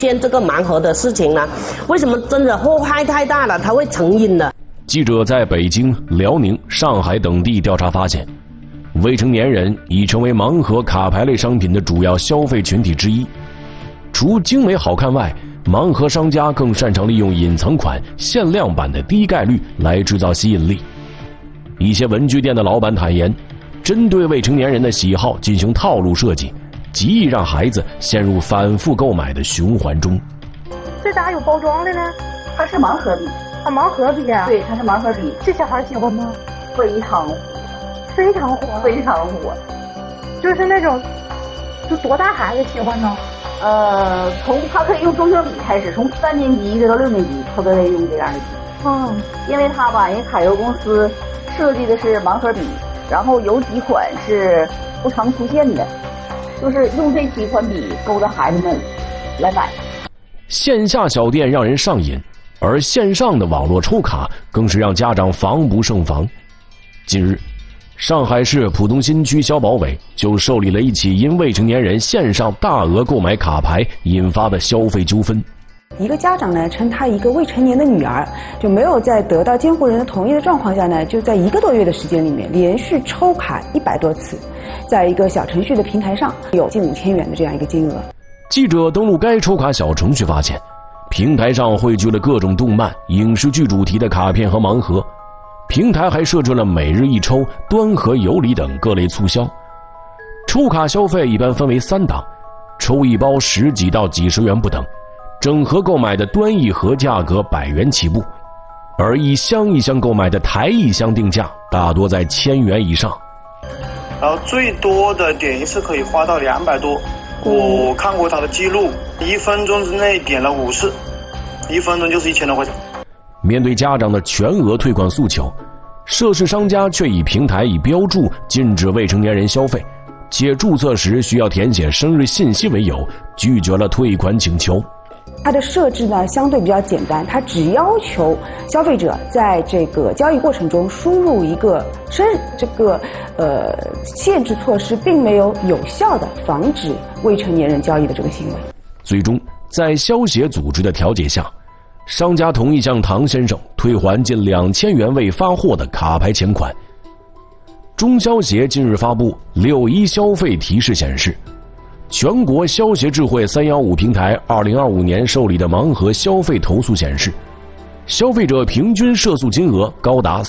见这个盲盒的事情呢，为什么真的祸害太大了，它会成瘾的。 记者在北京、辽宁、上海等地调查发现，未成年人已成为盲盒卡牌类商品的主要消费群体之一。除精美好看外，盲盒商家更擅长利用隐藏款、限量版的低概率来制造吸引力。一些文具店的老板坦言，针对未成年人的喜好进行套路设计，极易让孩子陷入反复购买的循环中。 这咋有包装的呢？ 它是盲盒笔。 盲盒笔啊？ 对，它是盲盒笔。 这小孩喜欢吗？ 非常火， 非常火， 非常火。 就是那种，就多大孩子喜欢呢？ 从他可以用中小笔开始，从3年级一直到6年级，他都得用这样的笔。因为他吧，人揩油公司设计的是盲盒笔，然后有几款是不常出现的，就是用这几款笔勾搭孩子们来买。 线下小店让人上瘾，而线上的网络抽卡更是让家长防不胜防。近日，上海市浦东新区消保委就受理了一起因未成年人线上大额购买卡牌引发的消费纠纷。 一个家长呢，称他一个未成年的女儿就没有在得到监护人的同意的状况下呢，就在1个多月的时间里面连续抽卡100多次，在一个小程序的平台上有近5000元的这样一个金额。 记者登录该抽卡小程序发现，平台上汇聚了各种动漫、影视剧主题的卡片和盲盒，平台还设置了每日一抽、端盒有礼等各类促销。抽卡消费一般分为3档，抽一包10几到几十元不等，整盒购买的端一盒价格100元起步，而一箱一箱购买的台一箱定价大多在1000元以上。 然后最多的点一次可以花到200多，我看过他的记录，1分钟之内点了5次，1分钟就是1000多块钱。 面对家长的全额退款诉求，涉事商家却以平台已标注禁止未成年人消费，且注册时需要填写生日信息为由，拒绝了退款请求。 它的设置呢相对比较简单，它只要求消费者在这个交易过程中输入一个生日，这个限制措施并没有有效的防止未成年人交易的这个行为。 最终，在消协组织的调解下，商家同意向唐先生退还近2000元未发货的卡牌钱款。中消协近日发布6.1消费提示显示，全国消协智慧315平台2025年受理的盲盒消费投诉显示，消费者平均涉诉金额高达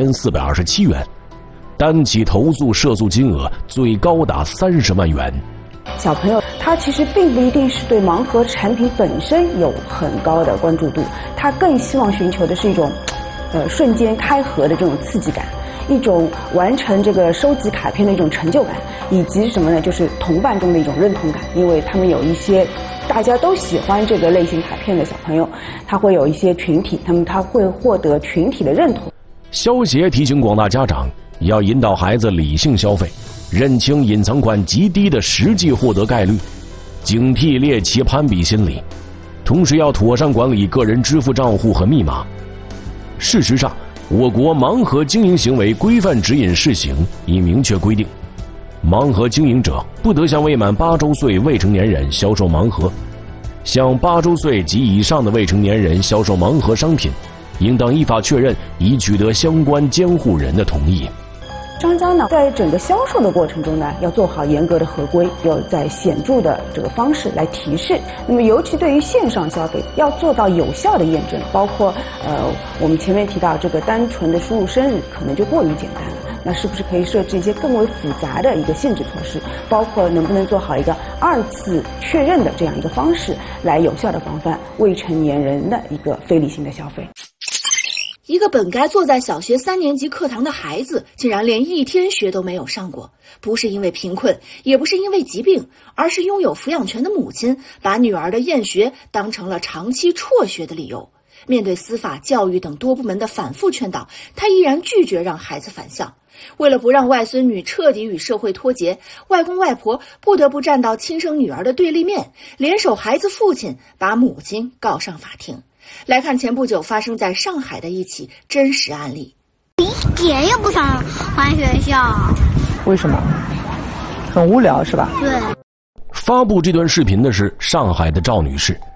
4427元，单起投诉涉诉金额最高达30万元。 小朋友他其实并不一定是对盲盒产品本身有很高的关注度，他更希望寻求的是一种瞬间开盒的这种刺激感，一种完成这个收集卡片的一种成就感，以及什么呢，就是同伴中的一种认同感。因为他们有一些大家都喜欢这个类型卡片的小朋友，他会有一些群体，他会获得群体的认同。 消协提醒广大家长，要引导孩子理性消费，认清隐藏款极低的实际获得概率，警惕猎奇攀比心理，同时要妥善管理个人支付账户和密码。事实上，我国盲盒经营行为规范指引试行已明确规定，盲盒经营者不得向未满8周岁未成年人销售盲盒，向8周岁及以上的未成年人销售盲盒商品，应当依法确认，已取得相关监护人的同意。 商家呢，在整个销售的过程中呢，要做好严格的合规，要在显著的这个方式来提示。那么，尤其对于线上消费，要做到有效的验证，包括我们前面提到这个单纯的输入生日可能就过于简单了。那是不是可以设置一些更为复杂的一个限制措施？包括能不能做好一个2次确认的这样一个方式，来有效的防范未成年人的一个非理性的消费。 一个本该坐在小学3年级课堂的孩子，竟然连1天学都没有上过。不是因为贫困，也不是因为疾病，而是拥有抚养权的母亲把女儿的厌学当成了长期辍学的理由。面对司法、教育等多部门的反复劝导，他依然拒绝让孩子返校。为了不让外孙女彻底与社会脱节，外公外婆不得不站到亲生女儿的对立面，联手孩子父亲把母亲告上法庭。来看前不久发生在上海的一起真实案例。 一点也不想换学校。 为什么？很无聊是吧？ 对。 发布这段视频的是上海的赵女士。